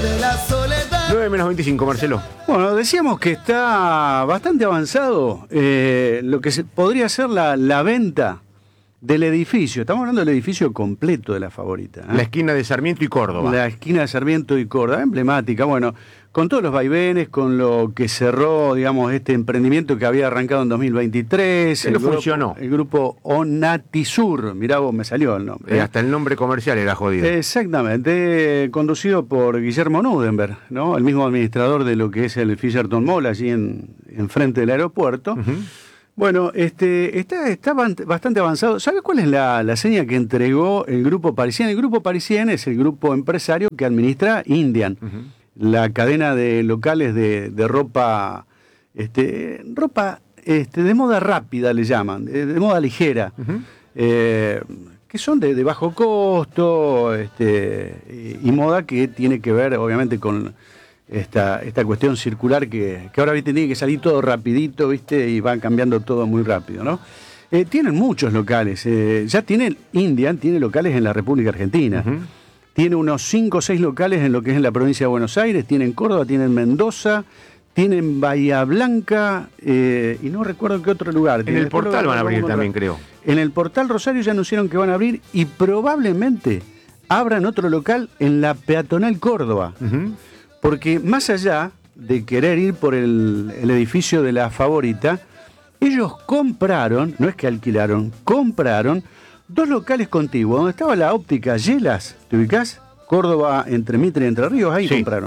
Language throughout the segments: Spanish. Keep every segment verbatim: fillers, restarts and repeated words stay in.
de la soledad. nueve menos veinticinco, Marcelo. Bueno, decíamos que está bastante avanzado eh, lo que se, podría ser la, la venta del edificio. Estamos hablando del edificio completo de La Favorita, ¿eh? La esquina de Sarmiento y Córdoba. La esquina de Sarmiento y Córdoba, emblemática. Bueno, con todos los vaivenes, con lo que cerró, digamos, este emprendimiento que había arrancado en dos mil veintitrés. Pero el grupo, funcionó. El grupo Onatisur, mirá vos, me salió el nombre. Eh, hasta el nombre comercial era jodido. Exactamente, eh, conducido por Guillermo Nudenberg, ¿no? El mismo administrador de lo que es el Fisherton Mall, allí en, en frente del aeropuerto. Uh-huh. Bueno, este, está, está bastante avanzado. ¿Sabes cuál es la, la seña que entregó el Grupo Parisien? El Grupo Parisien es el grupo empresario que administra Indian, uh-huh. la cadena de locales de, de ropa, este, ropa este, de moda rápida le llaman, de, de moda ligera, uh-huh. eh, que son de, de bajo costo, este, y, y moda que tiene que ver obviamente con Esta, esta cuestión circular que, que ahora viste tiene que salir todo rapidito, viste, y van cambiando todo muy rápido, ¿no? Eh, tienen muchos locales, eh, ya tiene Indian, tiene locales en la República Argentina, uh-huh. tiene unos cinco o seis locales en lo que es en la provincia de Buenos Aires, tiene en Córdoba, tiene en Mendoza, tiene en Bahía Blanca, eh, y no recuerdo qué otro lugar. En el Portal van a abrir también, creo. En el Portal Rosario ya anunciaron que van a abrir y probablemente abran otro local en la Peatonal Córdoba. Uh-huh. Porque más allá de querer ir por el, el edificio de La Favorita, ellos compraron, no es que alquilaron, compraron dos locales contiguos, donde estaba la óptica Yelas, ¿te ubicás? Córdoba, entre Mitre y Entre Ríos, ahí sí. compraron.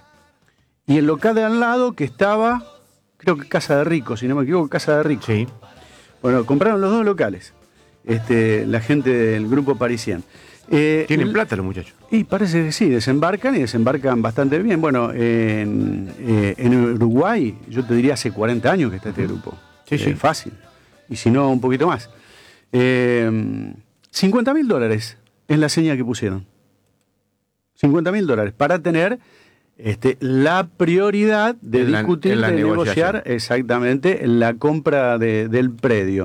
Y el local de al lado que estaba, creo que Casa de Rico, si no me equivoco, Casa de Rico. Sí. Bueno, compraron los dos locales, este, la gente del Grupo Parisien. Eh, Tienen plata los muchachos. Y parece que sí, desembarcan y desembarcan bastante bien. Bueno, en, eh, en Uruguay, yo te diría hace cuarenta años que está este grupo. Sí, sí. Eh, fácil. Y si no, un poquito más. Eh, cincuenta mil dólares es la seña que pusieron. cincuenta mil dólares para tener este, la prioridad de en discutir, la, de negociar exactamente la compra de, del predio.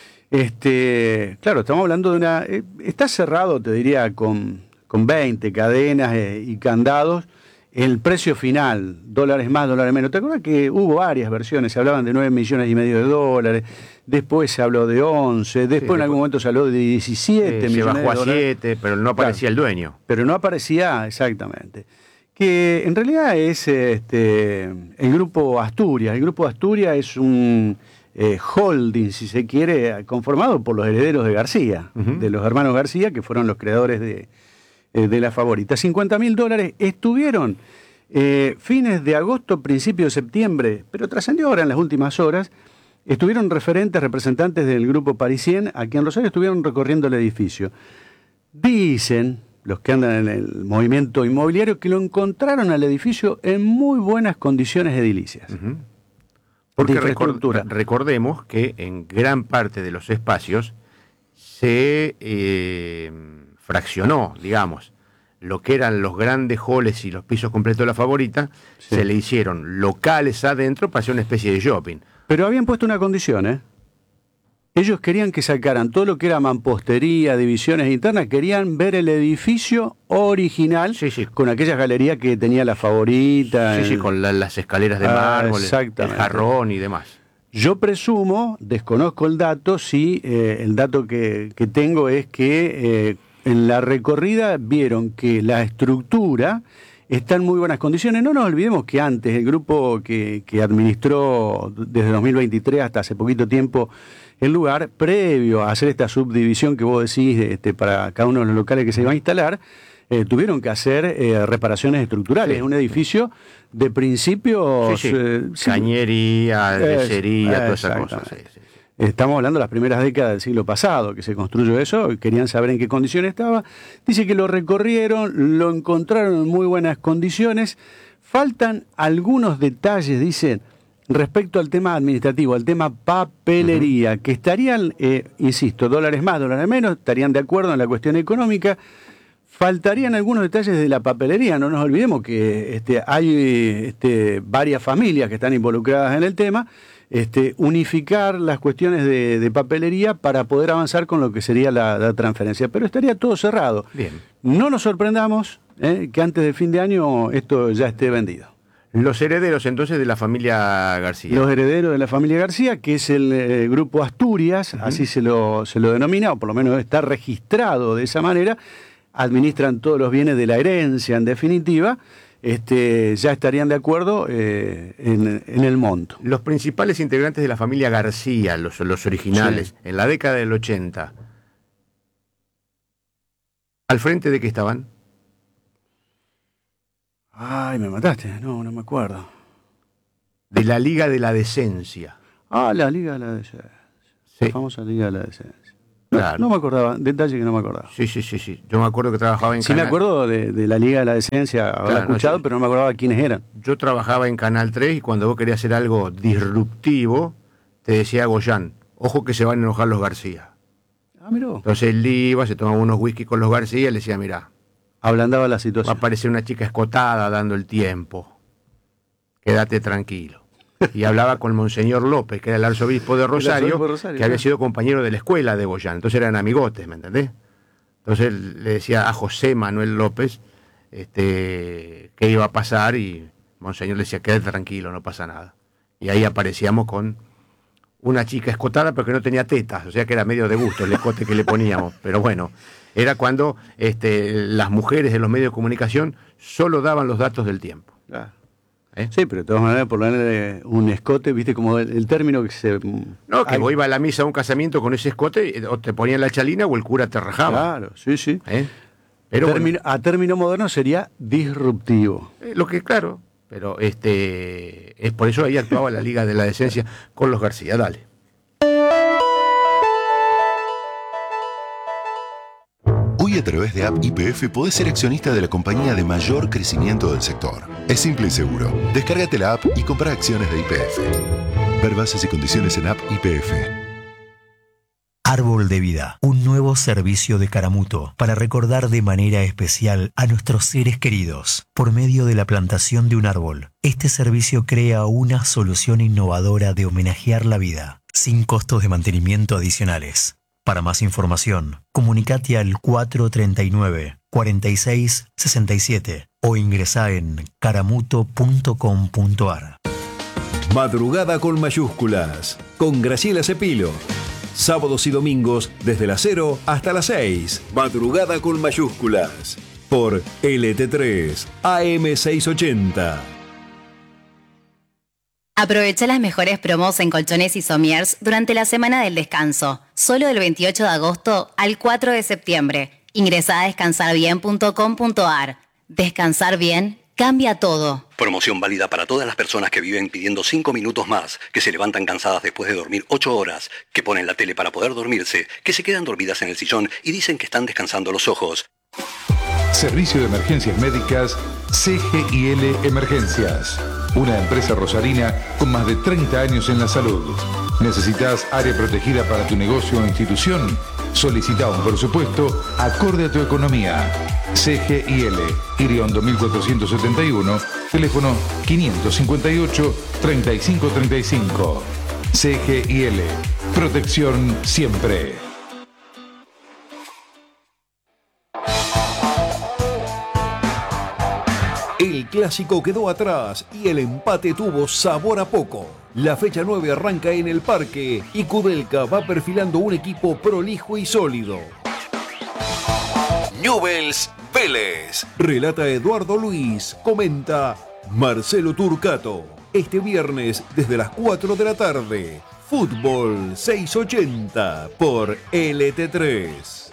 Este, claro, estamos hablando de una... Eh, está cerrado, te diría, con, con veinte cadenas eh, y candados. El precio final, dólares más, dólares menos. ¿Te acuerdas que hubo varias versiones? Se hablaban de nueve millones y medio de dólares, después se habló de once, después sí, en algún después, momento se habló de diecisiete sí, millones se bajó de a siete, pero no aparecía claro, el dueño. Pero no aparecía, exactamente. Que en realidad es este, el Grupo Asturias. El Grupo Asturias es un... Eh, holding, si se quiere, conformado por los herederos de García, uh-huh. de los hermanos García, que fueron los creadores de, eh, de La Favorita. cincuenta mil dólares estuvieron eh, fines de agosto, principios de septiembre, pero trascendió ahora en las últimas horas, estuvieron referentes, representantes del Grupo Parisien, aquí en Rosario estuvieron recorriendo el edificio. Dicen los que andan en el movimiento inmobiliario que lo encontraron al edificio en muy buenas condiciones edilicias. Uh-huh. Porque record, recordemos que en gran parte de los espacios se eh, fraccionó, digamos, lo que eran los grandes halls y los pisos completos de La Favorita, sí. se le hicieron locales adentro para hacer una especie de shopping. Pero habían puesto una condición, ¿eh? Ellos querían que sacaran todo lo que era mampostería, divisiones internas, querían ver el edificio original sí, sí. con aquellas galerías que tenía La Favorita. Sí, el... sí, con la, las escaleras de mármol, ah, el jarrón y demás. Yo presumo, desconozco el dato, sí, eh, el dato que, que tengo es que eh, en la recorrida vieron que la estructura está en muy buenas condiciones. No nos olvidemos que antes el grupo que, que administró desde dos mil veintitrés hasta hace poquito tiempo el lugar, previo a hacer esta subdivisión que vos decís este, para cada uno de los locales que se iba a instalar, eh, tuvieron que hacer eh, reparaciones estructurales. Es sí. un edificio de principios... Sí, sí. Eh, Cañería, lechería, todas esas cosas. Sí, sí. Estamos hablando de las primeras décadas del siglo pasado que se construyó eso, y querían saber en qué condiciones estaba. Dice que lo recorrieron, lo encontraron en muy buenas condiciones. Faltan algunos detalles, dicen, respecto al tema administrativo, al tema papelería, uh-huh. que estarían, eh, insisto, dólares más, dólares menos, estarían de acuerdo en la cuestión económica. Faltarían algunos detalles de la papelería. No nos olvidemos que este, hay este, varias familias que están involucradas en el tema. Este, unificar las cuestiones de, de papelería para poder avanzar con lo que sería la, la transferencia. Pero estaría todo cerrado. Bien. No nos sorprendamos ¿eh? Que antes de fin de año esto ya esté vendido. Los herederos entonces de la familia García. Los herederos de la familia García, que es el eh, grupo Asturias, uh-huh. así se lo, se lo denomina, o por lo menos está registrado de esa manera, administran todos los bienes de la herencia, en definitiva, este, ya estarían de acuerdo eh, en, en el monto. Los principales integrantes de la familia García, los, los originales, sí. en la década del ochenta, ¿al frente de qué estaban? Ay, me mataste, no, no me acuerdo. De la Liga de la Decencia. Ah, la Liga de la Decencia. Sí. La famosa Liga de la Decencia. No, claro. no me acordaba, detalle que no me acordaba. Sí, sí, sí, sí. Yo me acuerdo que trabajaba en sí Canal... Sí me acuerdo de, de la Liga de la Decencia, haberla claro, escuchado, no, sí. pero no me acordaba quiénes eran. Yo trabajaba en Canal tres y cuando vos querías hacer algo disruptivo, te decía Goyán, ojo que se van a enojar los García. Ah, miró. Entonces él iba, se tomaba unos whisky con los García y le decía, mirá, ablandaba la situación. Va a aparecer una chica escotada dando el tiempo. Quédate tranquilo. Y hablaba con Monseñor López, que era el arzobispo de Rosario, arzobispo de Rosario que ¿no? había sido compañero de la escuela de Goyán. Entonces eran amigotes, ¿me entendés? Entonces le decía a José Manuel López este, qué iba a pasar y Monseñor le decía, quédate tranquilo, no pasa nada. Y ahí aparecíamos con una chica escotada, pero que no tenía tetas, o sea que era medio de gusto el escote que le poníamos. Pero bueno, era cuando este, las mujeres de los medios de comunicación solo daban los datos del tiempo. Claro. ¿Eh? Sí, pero de todas maneras, por ponerle un escote, viste como el, el término que se... No, que Ay. vos ibas a la misa a un casamiento con ese escote, o te ponían la chalina o el cura te rajaba. Claro, sí, sí. ¿Eh? Pero término, bueno, a término moderno sería disruptivo. Eh, lo que, claro, pero este es por eso ahí actuaba la Liga de la Decencia con los García. Dale. Hoy a través de App Y P F podés ser accionista de la compañía de mayor crecimiento del sector. Es simple y seguro. Descárgate la app y compra acciones de Y P F. Ver bases y condiciones en App Y P F. Árbol de Vida, un nuevo servicio de Caramuto para recordar de manera especial a nuestros seres queridos por medio de la plantación de un árbol. Este servicio crea una solución innovadora de homenajear la vida, sin costos de mantenimiento adicionales. Para más información, comunicate al cuatro treinta y nueve, cuarenta y seis, sesenta y siete o ingresá en caramuto punto com punto ar. Madrugada con mayúsculas, con Graciela Cepilo. Sábados y domingos desde las cero hasta las seis. Madrugada con mayúsculas. Por L T tres, A M seiscientos ochenta. Aprovecha las mejores promos en colchones y somiers durante la semana del descanso. Solo del veintiocho de agosto al cuatro de septiembre. Ingresá a descansar bien punto com punto ar. Descansar bien cambia todo. Promoción válida para todas las personas que viven pidiendo cinco minutos más, que se levantan cansadas después de dormir ocho horas, que ponen la tele para poder dormirse, que se quedan dormidas en el sillón y dicen que están descansando los ojos. Servicio de Emergencias Médicas C G I L Emergencias. Una empresa rosarina con más de treinta años en la salud. ¿Necesitas área protegida para tu negocio o institución? Solicita un presupuesto acorde a tu economía. C G I L, Iriondo mil cuatrocientos setenta y uno, teléfono quinientos cincuenta y ocho, treinta y cinco treinta y cinco. C G I L, protección siempre. El clásico quedó atrás y el empate tuvo sabor a poco. La fecha nueve arranca en el Parque y Kudelka va perfilando un equipo prolijo y sólido. Newell's Vélez. Relata Eduardo Luis. Comenta Marcelo Turcato. Este viernes desde las cuatro de la tarde. Fútbol seiscientos ochenta por L T tres.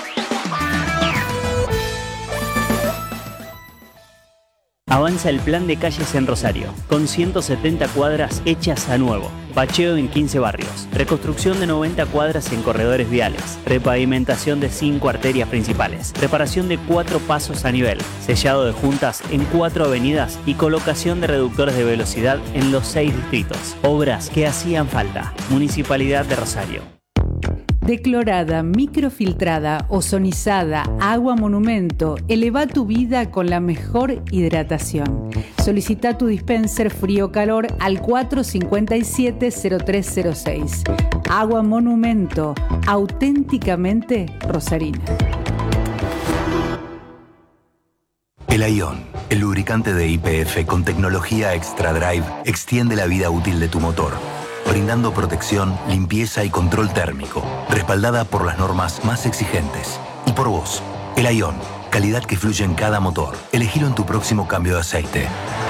Avanza el plan de calles en Rosario, con ciento setenta cuadras hechas a nuevo, bacheo en quince barrios, reconstrucción de noventa cuadras en corredores viales, repavimentación de cinco arterias principales, reparación de cuatro pasos a nivel, sellado de juntas en cuatro avenidas y colocación de reductores de velocidad en los seis distritos. Obras que hacían falta. Municipalidad de Rosario. Declorada, microfiltrada, ozonizada, agua monumento, eleva tu vida con la mejor hidratación. Solicita tu dispenser frío-calor al cuatro cinco siete cero tres cero seis. Agua monumento, auténticamente rosarina. El Ion, el lubricante de Y P F con tecnología Extra Drive, extiende la vida útil de tu motor, brindando protección, limpieza y control térmico, respaldada por las normas más exigentes. Y por vos, el Ion, calidad que fluye en cada motor. Elegilo en tu próximo cambio de aceite.